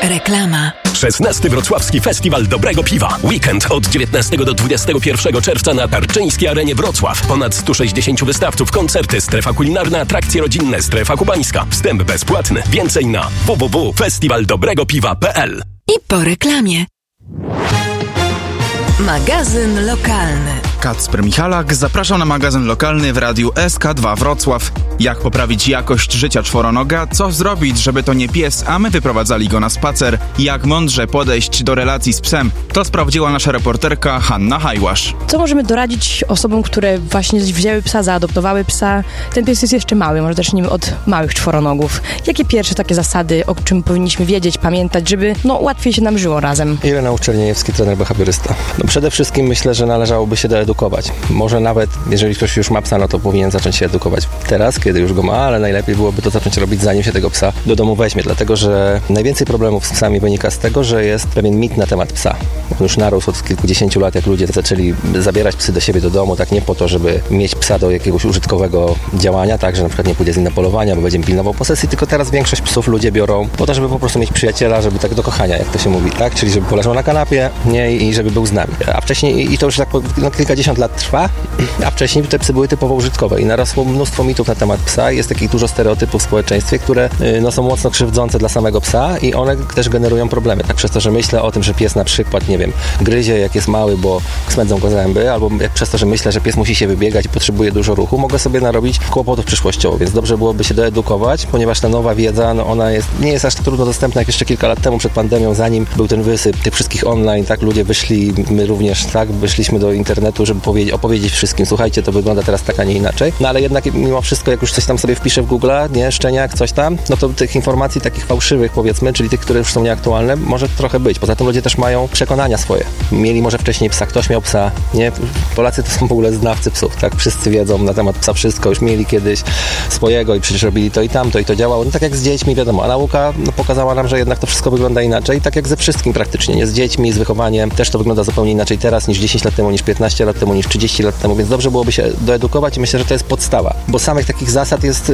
Reklama. 16. Wrocławski Festiwal Dobrego Piwa. Weekend od 19 do 21 czerwca na Tarczyńskiej Arenie Wrocław. Ponad 160 wystawców, koncerty, strefa kulinarna, atrakcje rodzinne, strefa kubańska. Wstęp bezpłatny. Więcej na www.festiwaldobregopiwa.pl. I po reklamie. Magazyn lokalny. Kacper Michalak zapraszam na magazyn lokalny w radiu SK2 Wrocław. Jak poprawić jakość życia czworonoga? Co zrobić, żeby to nie pies, a my wyprowadzali go na spacer? Jak mądrze podejść do relacji z psem? To sprawdziła nasza reporterka Hanna Hajłasz. Co możemy doradzić osobom, które właśnie wzięły psa, zaadoptowały psa? Ten pies jest jeszcze mały, może zacznijmy od małych czworonogów. Jakie pierwsze takie zasady, o czym powinniśmy wiedzieć, pamiętać, żeby łatwiej się nam żyło razem? Ireneusz Czerniejewski, trener behawiorysta. Przede wszystkim myślę, że należałoby się doedukować. Może nawet, jeżeli ktoś już ma psa, to powinien zacząć się edukować teraz, kiedy już go ma, ale najlepiej byłoby to zacząć robić, zanim się tego psa do domu weźmie, dlatego że najwięcej problemów z psami wynika z tego, że jest pewien mit na temat psa. On już narósł od kilkudziesięciu lat, jak ludzie zaczęli zabierać psy do siebie do domu, tak nie po to, żeby mieć psa do jakiegoś użytkowego działania, tak, że na przykład nie pójdzie z nim na polowania, bo będzie pilnował posesji, tylko teraz większość psów ludzie biorą po to, żeby po prostu mieć przyjaciela, żeby tak do kochania, jak to się mówi, tak, czyli żeby poleżał na kanapie, nie, i żeby był z nami. A wcześniej, i to już tak kilkadziesiąt lat trwa, a wcześniej te psy były typowo użytkowe i narosło mnóstwo mitów na temat psa. Jest takich dużo stereotypów w społeczeństwie, które są mocno krzywdzące dla samego psa i one też generują problemy. Tak przez to, że myślę o tym, że pies na przykład, nie wiem, gryzie jak jest mały, bo smędzą go zęby, albo jak przez to, że myślę, że pies musi się wybiegać i potrzebuje dużo ruchu, mogę sobie narobić kłopotów przyszłościowo, więc dobrze byłoby się doedukować, ponieważ ta nowa wiedza, ona nie jest aż tak trudno dostępna jak jeszcze kilka lat temu przed pandemią, zanim był ten wysyp tych wszystkich online, tak, ludzie wyszli, my również, tak, wyszliśmy do internetu, żeby opowiedzieć wszystkim, słuchajcie, to wygląda teraz tak, a nie inaczej. No ale jednak mimo wszystko, jak już coś tam sobie wpiszę w Google, nie, szczeniak, coś tam, no to tych informacji takich fałszywych, powiedzmy, czyli tych, które już są nieaktualne, może trochę być. Poza tym ludzie też mają przekonania swoje. Mieli może wcześniej psa, ktoś miał psa, nie? Polacy to są w ogóle znawcy psów, tak? Wszyscy wiedzą na temat psa wszystko, już mieli kiedyś swojego i przecież robili to i tamto i to działało. No tak jak z dziećmi, wiadomo, a nauka pokazała nam, że jednak to wszystko wygląda inaczej, tak jak ze wszystkim praktycznie, nie? Z dziećmi, z wychowaniem, też to wygląda zupełnie inaczej teraz niż 10 lat temu, niż 15 lat temu, niż 30 lat temu, więc dobrze byłoby się doedukować i myślę, że to jest podstawa, bo samych takich zasad jest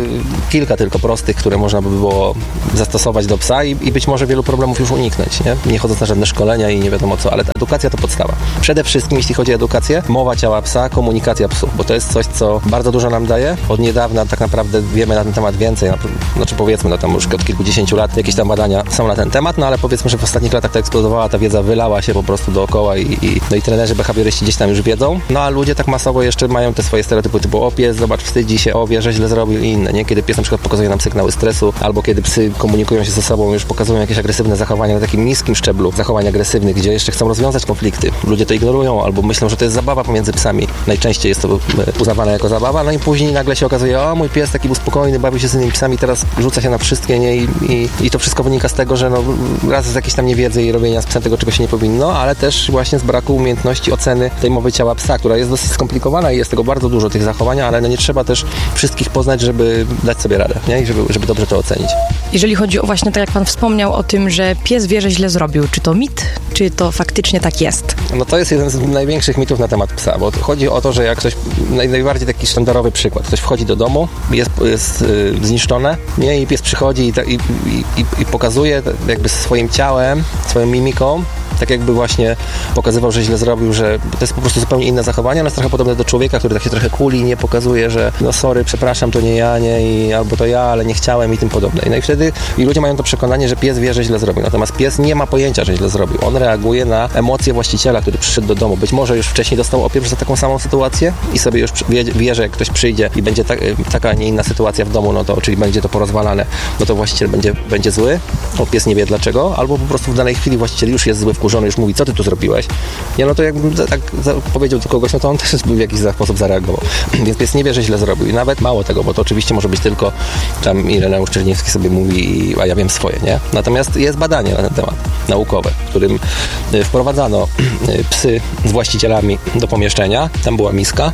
kilka tylko prostych, które można by było zastosować do psa i być może wielu problemów już uniknąć, nie chodząc na żadne szkolenia i nie wiadomo co, ale ta edukacja to podstawa. Przede wszystkim, jeśli chodzi o edukację, mowa ciała psa, komunikacja psów, bo to jest coś, co bardzo dużo nam daje. Od niedawna tak naprawdę wiemy na ten temat więcej, znaczy powiedzmy, no tam już od kilkudziesięciu lat jakieś tam badania są na ten temat, no ale powiedzmy, że w ostatnich latach to eksplodowała, ta wiedza wylała się po prostu dookoła i trenerzy, behawioryści gdzieś tam już wiedzą, no a ludzie tak masowo jeszcze mają te swoje stereotypy typu o pies, zobacz, wstydzi się, o wie, że źle zrobił i inne, nie? Kiedy pies na przykład pokazuje nam sygnały stresu, albo kiedy psy komunikują się ze sobą, już pokazują jakieś agresywne zachowania na takim niskim szczeblu zachowań agresywnych, gdzie jeszcze chcą rozwiązać konflikty. Ludzie to ignorują albo myślą, że to jest zabawa pomiędzy psami. Najczęściej jest to uznawane jako zabawa, no i później nagle się okazuje, o mój pies taki był spokojny, bawił się z innymi psami, teraz rzuca się na wszystkie, nie? I to wszystko wynika z tego, że no raz z jakiejś tam niewiedzy i robienia z psem tego, czego się nie powinno, ale też właśnie z braku umiejętności oceny tej mowy ciała psa, która jest dosyć skomplikowana i jest tego bardzo dużo tych zachowań, ale no nie trzeba też wszystkich poznać, żeby dać sobie radę, nie? I żeby dobrze to ocenić. Jeżeli chodzi o właśnie, tak jak pan wspomniał o tym, że pies wie, że źle zrobił, czy to mit, czy to faktycznie tak jest? No to jest jeden z największych mitów na temat psa, bo chodzi o to, że jak ktoś, najbardziej taki sztandarowy przykład, ktoś wchodzi do domu, jest zniszczone, nie? I pies przychodzi i pokazuje jakby swoim ciałem, swoją mimiką, tak jakby właśnie pokazywał, że źle zrobił, że to jest po prostu zupełnie inne zachowanie, ale jest trochę podobne do człowieka, który tak się trochę kuli, nie pokazuje, że no sorry, przepraszam, to nie ja, nie, albo to ja, ale nie chciałem i tym podobne. No i wtedy ludzie mają to przekonanie, że pies wie, że źle zrobił. Natomiast pies nie ma pojęcia, że źle zrobił. On reaguje na emocje właściciela, który przyszedł do domu. Być może już wcześniej dostał opiew za taką samą sytuację i sobie już wie, że jak ktoś przyjdzie i będzie taka, a nie inna sytuacja w domu, no to czyli będzie to porozwalane, no to właściciel będzie zły, bo pies nie wie dlaczego, albo po prostu w danej chwili właściciel już jest zły, wkurzony, już mówi, co ty tu zrobiłeś? Nie, no to jakbym tak powiedział do kogoś, no to on też w jakiś sposób zareagował. Więc pies nie wie, że źle zrobił. I nawet mało tego, bo to oczywiście może być tylko tam Ireneusz Czerniejewski sobie mówi, a ja wiem swoje, nie? Natomiast jest badanie na ten temat, naukowe, w którym wprowadzano psy z właścicielami do pomieszczenia, tam była miska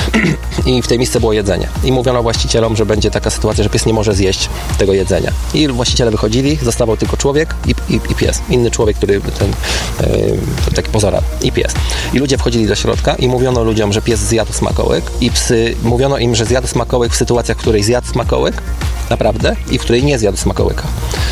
i w tej misce było jedzenie. I mówiono właścicielom, że będzie taka sytuacja, że pies nie może zjeść tego jedzenia. I właściciele wychodzili, zostawał tylko człowiek i pies. Inny człowiek, który taki pozora i pies. I ludzie wchodzili do środka i mówiono ludziom, że pies zjadł smakołyk i psy, mówiono im, że zjadł smakołyk w sytuacjach, w której zjadł smakołyk, naprawdę, i w której nie zjadł smakołyka.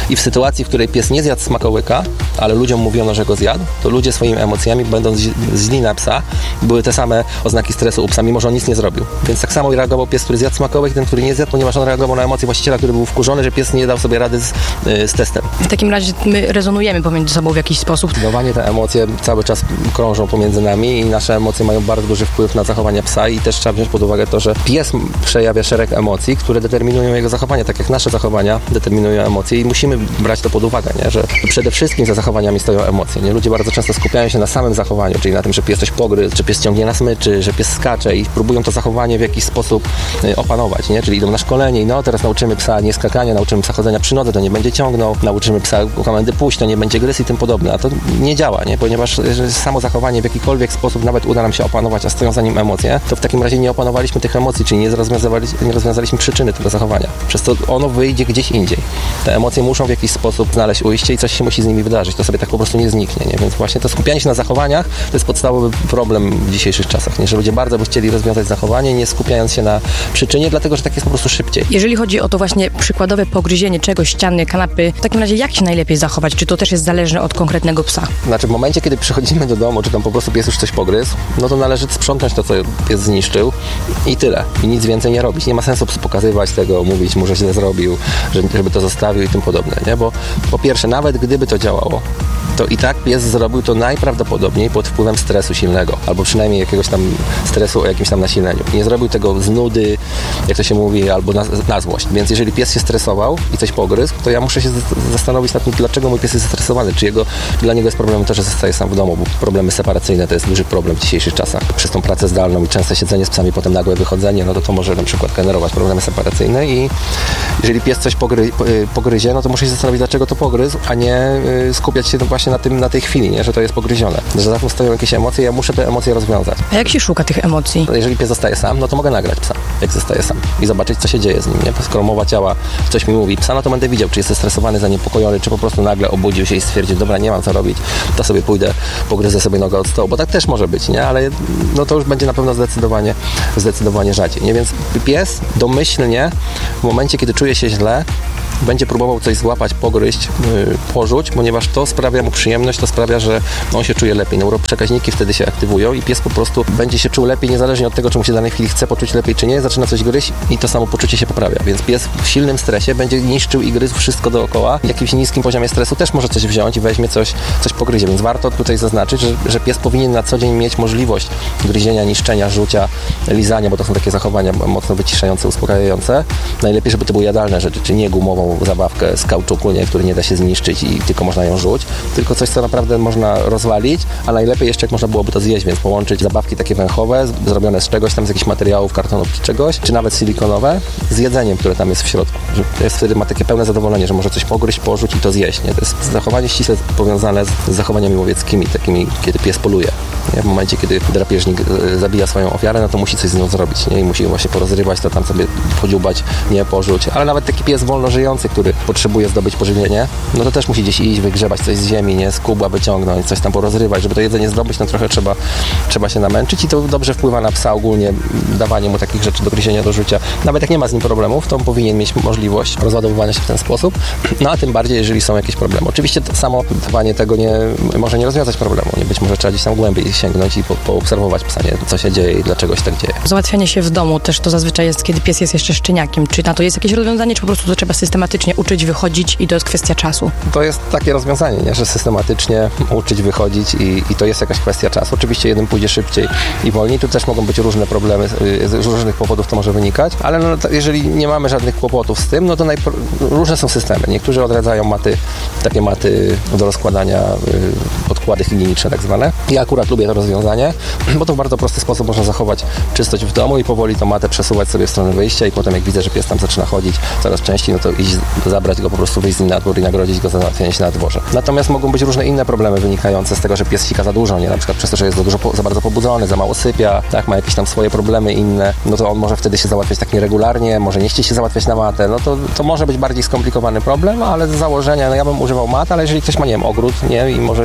I w sytuacji, w której pies nie zjadł smakołyka, ale ludziom mówiono, że go zjadł, to ludzie swoimi emocjami, będąc źli na psa, były te same oznaki stresu u psa, mimo że on nic nie zrobił. Więc tak samo reagował pies, który zjadł smakołyk, i ten, który nie zjadł, ponieważ on reagował na emocje właściciela, który był wkurzony, że pies nie dał sobie rady z testem. W takim razie my rezonujemy pomiędzy sobą w jakiś sposób. Zdecydowanie te emocje cały czas krążą pomiędzy nami i nasze emocje mają bardzo duży wpływ na zachowania psa i też trzeba wziąć pod uwagę to, że pies przejawia szereg emocji, które determinują jego zachowania, tak jak nasze zachowania determinują emocje i musimy brać to pod uwagę, nie? Że przede wszystkim za zachowaniami stoją emocje. Nie? Ludzie bardzo często skupiają się na samym zachowaniu, czyli na tym, że pies coś pogryzł, że pies ciągnie na smyczy, że pies skacze i próbują to zachowanie w jakiś sposób opanować, nie? Czyli idą na szkolenie i teraz nauczymy psa nie skakania, nauczymy psa chodzenia przy nodze, to nie będzie ciągnął, nauczymy psa komendy puść, to nie będzie gryz i tym podobne, a to nie działa, nie? Ponieważ samo zachowanie w jakikolwiek sposób nawet uda nam się opanować, a stoją za nim emocje, to w takim razie nie opanowaliśmy tych emocji, czyli nie rozwiązaliśmy przyczyny tego zachowania. Przez to ono wyjdzie gdzieś indziej. Te emocje muszą w jakiś sposób znaleźć ujście i coś się musi z nimi wydarzyć. To sobie tak po prostu nie zniknie, nie? Więc właśnie to skupianie się na zachowaniach to jest podstawowy problem w dzisiejszych czasach, nie? Że ludzie bardzo by chcieli rozwiązać zachowanie, nie skupiając się na przyczynie, dlatego że tak jest po prostu szybciej. Jeżeli chodzi o to właśnie przykładowe pogryzienie czegoś, ściany, kanapy, w takim razie jak się najlepiej zachować? Czy to też jest zależne od konkretnego psa? Znaczy w momencie, kiedy przychodzimy do domu, czy tam po prostu pies już coś pogryzł, no to należy sprzątnąć to, co pies zniszczył i tyle. I nic więcej nie robić. Nie ma sensu psu pokazywać tego, mówić mu, że źle zrobił, żeby to zostawił i tym podobne, nie? Bo po pierwsze, nawet gdyby to działało, to i tak pies zrobił to najprawdopodobniej pod wpływem stresu silnego, albo przynajmniej jakiegoś tam stresu o jakimś tam nasileniu. Nie zrobił tego z nudy, jak to się mówi, albo na złość. Więc jeżeli pies się stresował i coś pogryzł, to ja muszę się zastanowić nad tym, dlaczego mój pies jest zestresowany. Czy dla niego jest problemem to, że zostaje sam w domu, bo problemy separacyjne to jest duży problem w dzisiejszych czasach. Przez tą pracę zdalną i częste siedzenie z psami, potem nagłe wychodzenie, no to może na przykład generować problemy separacyjne i jeżeli pies coś pogryzie, no to muszę się zastanowić, dlaczego to pogryzł, a nie skupiać się właśnie na tej chwili, nie? Że to jest pogryzione. Że za tym stoją jakieś emocje, ja muszę te emocje rozwiązać. A jak się szuka tych emocji? Jeżeli pies zostaje sam, no to mogę nagrać psa, jak zostaje sam i zobaczyć, co się dzieje z nim, nie? Skoro mowa ciała coś mi mówi psa, no to będę widział, czy jest zestresowany, zaniepokojony, czy po prostu nagle obudził się i stwierdził, dobra, nie mam co robić, to sobie pójdę, pogryzę sobie nogę od stołu, bo tak też może być, nie? Ale no to już będzie na pewno zdecydowanie rzadziej, nie? Więc pies domyślnie w momencie, kiedy czuje się źle, będzie próbował coś złapać, pogryźć, porzuć, ponieważ to sprawia mu przyjemność, to sprawia, że on się czuje lepiej. Neuroprzekaźniki wtedy się aktywują i pies po prostu będzie się czuł lepiej, niezależnie od tego, czy mu się w danej chwili chce poczuć lepiej, czy nie, zaczyna coś gryźć i to samopoczucie się poprawia. Więc pies w silnym stresie będzie niszczył i gryzł wszystko dookoła. W jakimś niskim poziomie stresu też może coś wziąć i weźmie coś pogryzie. Więc warto tutaj zaznaczyć, że pies powinien na co dzień mieć możliwość gryzienia, niszczenia, rzucia, lizania, bo to są takie zachowania mocno wyciszające, uspokajające. Najlepiej, żeby to były jadalne rzeczy, czy nie gumową zabawkę z kauczuku, nie, który nie da się zniszczyć i tylko można ją rzuć, tylko coś, co naprawdę można rozwalić, a najlepiej jeszcze jak można byłoby to zjeść, więc połączyć zabawki takie węchowe, zrobione z czegoś tam, z jakichś materiałów, kartonu czy czegoś, czy nawet silikonowe, z jedzeniem, które tam jest w środku. Że jest wtedy ma takie pełne zadowolenie, że może coś pogryźć, porzuć i to zjeść, nie? To jest zachowanie ściśle powiązane z zachowaniami łowieckimi, takimi, kiedy pies poluje. Nie? W momencie, kiedy drapieżnik zabija swoją ofiarę, no to musi coś z nią zrobić, nie? I musi ją właśnie porozrywać, to tam sobie podziubać, nie porzuć, ale nawet taki pies wolno żyjący, który potrzebuje zdobyć pożywienie, no to też musi gdzieś iść, wygrzebać coś z ziemi, nie? Z kubła wyciągnąć, coś tam porozrywać, żeby to jedzenie zdobyć, no trochę trzeba się namęczyć i to dobrze wpływa na psa ogólnie, dawanie mu takich rzeczy do gryzienia, do rzucia. Nawet jak nie ma z nim problemów, to on powinien mieć możliwość rozładowywania się w ten sposób, no a tym bardziej, jeżeli są jakieś problemy. Oczywiście to samo dawanie tego może nie rozwiązać problemu, nie? Być może trzeba gdzieś tam głębiej sięgnąć i poobserwować psa, nie? Co się dzieje i dlaczego się tak dzieje. Załatwianie się w domu też to zazwyczaj jest, kiedy pies jest jeszcze szczeniakiem. Czy na to jest jakieś rozwiązanie, czy po prostu to trzeba systematycznie uczyć, wychodzić i to jest kwestia czasu? To jest takie rozwiązanie, nie? Że systematycznie uczyć, wychodzić i to jest jakaś kwestia czasu. Oczywiście jeden pójdzie szybciej i wolniej. Tu też mogą być różne problemy, z różnych powodów to może wynikać, ale no, jeżeli nie mamy żadnych kłopotów z tym, no to różne są systemy. Niektórzy odradzają takie maty do rozkładania, podkłady higieniczne tak zwane. Ja akurat lubię to rozwiązanie, bo to w bardzo prosty sposób można zachować czystość w domu i powoli tą matę przesuwać sobie w stronę wyjścia i potem jak widzę, że pies tam zaczyna chodzić coraz częściej, no to iść, zabrać go po prostu, wyjść z nim na dwór i nagrodzić go za załatwienie się na dworze. Natomiast mogą być różne inne problemy wynikające z tego, że pies sika za dużo, nie? Na przykład przez to, że jest za bardzo pobudzony, za mało sypia, tak, ma jakieś tam swoje problemy inne, no to on może wtedy się załatwiać tak nieregularnie, może nie chcieć się załatwiać na matę, no to może być bardziej skomplikowany problem, ale z założenia, no ja bym używał mat, ale jeżeli ktoś ma, nie wiem, ogród, nie, i może za każdym razem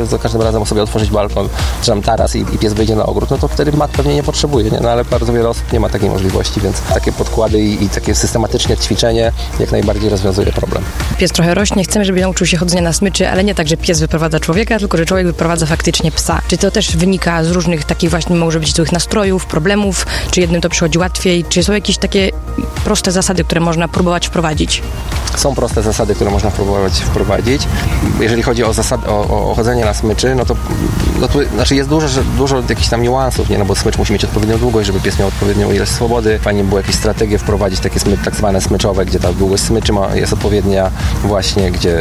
radzą sobie otworzyć balkon, czy tam taras i pies wyjdzie na ogród, no to wtedy mat pewnie nie potrzebuje, nie? No ale bardzo wiele osób nie ma takiej możliwości, więc takie podkłady i takie systematyczne ćwiczenie jak najbardziej rozwiązuje problem. Pies trochę rośnie, chcemy, żeby nauczył się chodzenia na smyczy, ale nie tak, że pies wyprowadza człowieka, tylko że człowiek wyprowadza faktycznie psa. Czy to też wynika z różnych takich właśnie, może być złych nastrojów, problemów, czy jednym to przychodzi łatwiej, czy są jakieś takie proste zasady, które można próbować wprowadzić? Są proste zasady, które można próbować wprowadzić. Jeżeli chodzi o zasady, o chodzenie na smyczy, no to znaczy jest dużo jakichś tam niuansów, nie? No bo smycz musi mieć odpowiednią długość, żeby pies miał odpowiednią ilość swobody. Fajnie było jakieś strategie wprowadzić, takie tak zwane smyczowe, gdzie ta długość smyczy jest odpowiednia właśnie, gdzie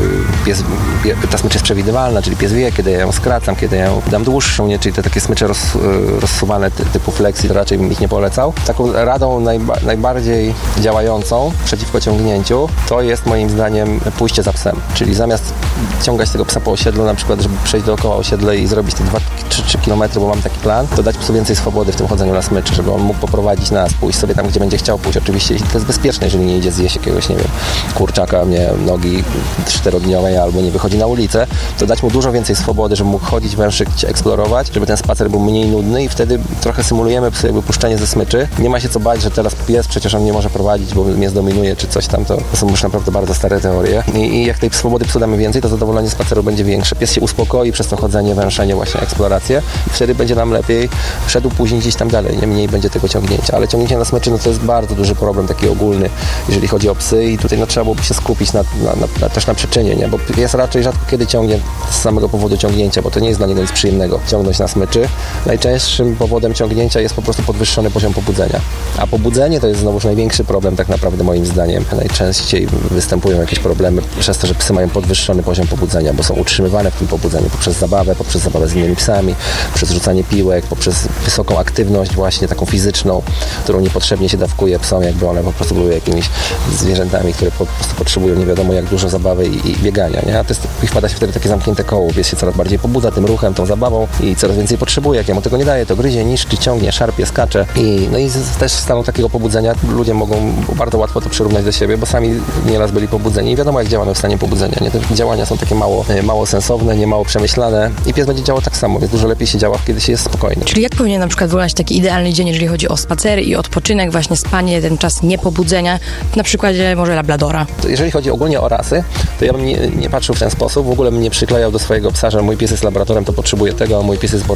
ta smycz jest przewidywalna, czyli pies wie, kiedy ja ją skracam, kiedy ja ją dam dłuższą, nie? Czyli te takie smycze rozsuwane typu flexi, to raczej bym ich nie polecał. Taką radą najbardziej działającą przeciwko ciągnięciu to jest moim zdaniem pójście za psem. Czyli zamiast ciągać tego psa po osiedlu, na przykład, żeby przejść dookoła osiedle i zrobić te 2-3 km, bo mam taki plan, to dać psu więcej swobody w tym chodzeniu na smyczy, żeby on mógł poprowadzić nas, pójść sobie tam, gdzie będzie chciał pójść. Oczywiście, jeśli to jest bezpieczne, jeżeli nie idzie zjeść jakiegoś, nie wiem, kurczaka, nogi 4-dniowej albo nie wychodzi na ulicę, to dać mu dużo więcej swobody, żeby mógł chodzić, węszyć, eksplorować, żeby ten spacer był mniej nudny i wtedy trochę symulujemy psu jakby puszczenie ze smyczy. Nie ma się co bać, że teraz pies przecież on nie może prowadzić, bo mnie zdominuje czy coś tam, to są już naprawdę bardzo stare teorie. I jak tej swobody psu damy więcej, to zadowolenie spaceru będzie większe. Pies się uspokoi przez to chodzenie, węszenie, właśnie eksplorację i wtedy będzie nam lepiej. Szedł później gdzieś tam dalej, nie? Mniej będzie tego ciągnięcia. Ale ciągnięcie na smyczy, no to jest bardzo duży problem, taki ogólny, jeżeli chodzi o psy i tutaj no, trzeba byłoby się skupić też na przyczynie, nie? Bo pies raczej rzadko kiedy ciągnie z samego powodu ciągnięcia, bo to nie jest dla niego nic przyjemnego ciągnąć na smyczy. Najczęstszym powodem ciągnięcia jest po prostu podwyższony poziom pobudzenia. A pobudzenie to jest znowuż największy problem tak naprawdę moim zdaniem. Najczęściej występują jakieś problemy przez to, że psy mają podwyższony poziom pobudzenia, bo są utrzymywane w tym pobudzeniu poprzez zabawę z innymi psami, przez rzucanie piłek, poprzez wysoką aktywność właśnie taką fizyczną, którą niepotrzebnie się dawkuje psom, jakby one po prostu były jakimiś zwierzętami, które po prostu potrzebują nie wiadomo jak dużo zabawy i biegania, nie? A to jest, wpada się wtedy takie zamknięte koło, pies się coraz bardziej pobudza tym ruchem, tą zabawą i coraz więcej potrzebuje, jak ja mu tego nie daję, to gryzie, niszczy, ciągnie, szarpie, skacze i też z stanu takiego pobudzenia ludzie mogą bardzo łatwo to przyrównać do siebie, bo sami nieraz byli pobudzeni i wiadomo jak działamy w stanie pobudzenia, nie? Te działania są takie mało sensowne, nie mało przemyślane i pies będzie działał tak samo, więc dużo lepiej się działa, kiedy się jest spokojny. Czyli jak powinien na przykład wyglądać taki idealny dzień, jeżeli chodzi o spacery i odpoczynek, właśnie spanie, ten czas niepobudzenia, na przykładzie może labradora? Jeżeli chodzi ogólnie o rasy, to ja bym nie patrzył w ten sposób, w ogóle bym nie przyklejał do swojego psa, że mój pies jest labradorem, to potrzebuje tego, a mój pies jest